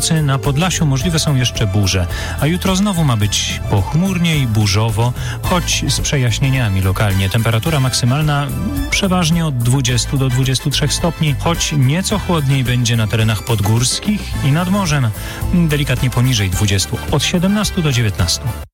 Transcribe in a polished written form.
nocy na Podlasiu możliwe są jeszcze burze, a jutro znowu ma być pochmurnie i burzowo, choć z przejaśnieniami lokalnie. Temperatura maksymalna przeważnie od 20 do 23 stopni, choć nieco chłodniej będzie na terenach podgórskich i nad morzem, delikatnie poniżej 20, od 17 do 19.